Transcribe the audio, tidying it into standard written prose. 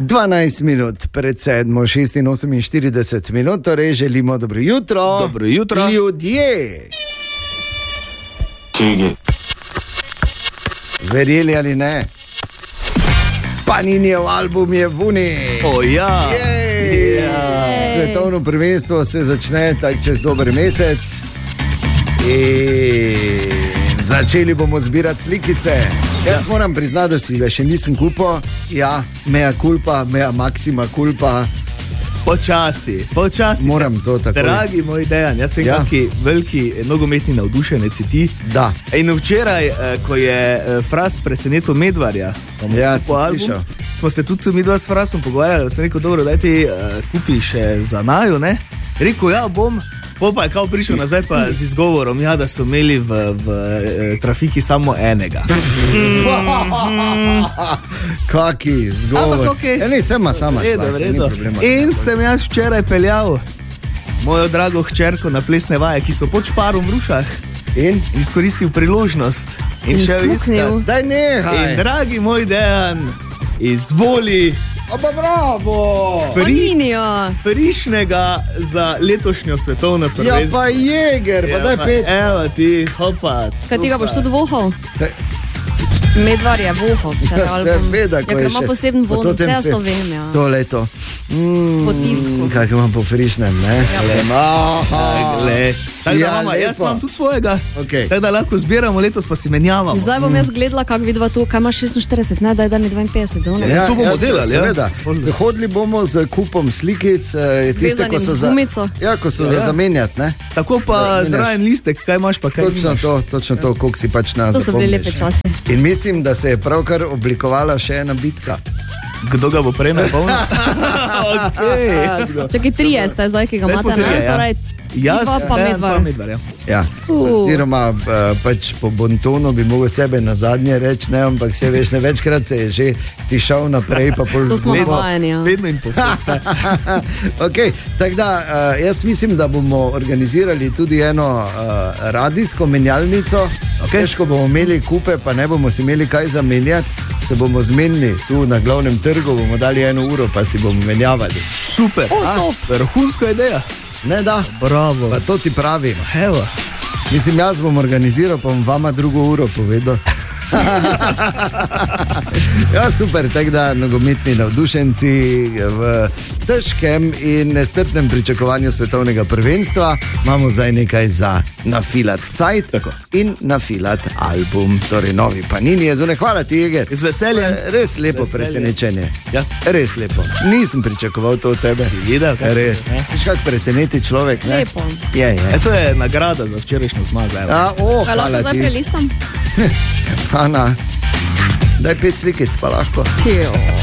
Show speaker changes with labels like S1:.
S1: 12 minut pred 7:48 minut, torej želimo dobro jutro.
S2: Dobro jutro.
S1: Ljudje. Verjeli ali ne? Paninijev album je vuni.
S2: Ja.
S1: Svetovno prvenstvo se začne tak čez dober mesec. In začeli bomo zbirati slikice. Jaz moram priznati, da si ga še nisem kupil. Ja, mea culpa, mea maxima culpa.
S2: Počasi.
S1: Moram to tako.
S2: Dragi moj Dejan, jaz sem kakšen veliki nogometni navdušenec si ti.
S1: Da.
S2: In včeraj, ko je Fras presenetil Medvarja,
S1: slišal.
S2: Smo se tudi mi dva s Frasom pogovarjali, da sem rekel, dobro, daj ti kupiš za naju, ne? Rekel, ja, bom. Pa je kao prišel nazaj pa z izgovorom, ja, da so imeli v trafiki samo enega.
S1: Kaki izgovor.
S2: Okay.
S1: Ne, sama šla, ni problema.
S2: In sem jaz včeraj peljal mojo drago hčerko na plesne vaje, ki so pod Šparom v Rušah. In izkoristil priložnost. In šel iskat.
S1: Daj nehaj.
S2: In dragi moj Dejan, izvoli.
S1: Oba bravo!
S2: Prišnega za letošnjo svetovno prvenstvo.
S1: Ja, pa Jeger, pa daj 5.
S2: Evo ti, hopac.
S3: Kaj ti ga boš tudi vohal? Medvar je vohal.
S1: Seveda, ko je še.
S3: Ja, ima poseben von, vse jaz to vem, ja.
S1: To leto.
S3: Po tisku.
S1: Kak imam po frišnem, ne?
S2: Tako da mama, jaz imam tudi svojega. Tako da lahko zbiramo letos, pa si menjavamo.
S3: Zdaj bom jaz gledala, kako vidva tu, kaj imaš 46, ne, daj mi 52.
S1: Ja,
S2: to bomo delali,
S1: seveda. Hodili bomo z kupom slikic,
S3: zvezanim z gumico.
S1: Ja, ko so za zamenjati, ne?
S2: Tako pa zraven listek, kaj imaš pa kaj nimaš.
S1: Točno to, koliko si pač nas zapomniš.
S3: To so bili lepe časi.
S1: In mislim, da se je pravkar oblikovala še ena bitka.
S2: Kdo ga bo prej napolnil?
S3: Čakaj, 3 ste zdaj, ki ga imate, ne? Torej,
S2: jaz
S3: pa Medvar.
S1: Ja, oziroma pač po bontonu bi mogel sebe na zadnje reči, ne, ampak se veš, ne večkrat se je že ti šel naprej, pa pol
S3: to smo navajeni, ja.
S2: Vedno in posebej.
S1: Ok, tako da jaz mislim, da bomo organizirali tudi eno radijsko menjalnico. Težko bomo imeli kupe, pa ne bomo si imeli kaj zamenjati, se bomo zmenili tu na glavnem trgu, bomo dali 1 uro, pa si bomo menjavali.
S2: Super, vrhunska ideja.
S1: Ne, da.
S2: Bravo.
S1: Pa to ti pravim.
S2: Evo.
S1: Mislim, jaz bom organiziral, pa bom vama 2 uro povedal. Ja, super, tako da nogometni navdušenci v težkem in nestrpnem pričakovanju svetovnega prvenstva imamo zdaj nekaj za nafilat cajt in nafilat album, torej novi Panini je zunaj. Hvala ti, Jeger.
S2: Z veseljem.
S1: Res lepo presenečenje.
S2: Ja.
S1: Res lepo. Nisem pričakoval to od tebe.
S2: Videl,
S1: res. Viš, kak preseneti človek, ne?
S3: Lepo.
S1: Je.
S2: To je nagrada za včerajšnjo zmago.
S3: Kaj lahko zdaj prelistam?
S1: Ana, daj 5 slikic pa lahko.
S3: Tijo.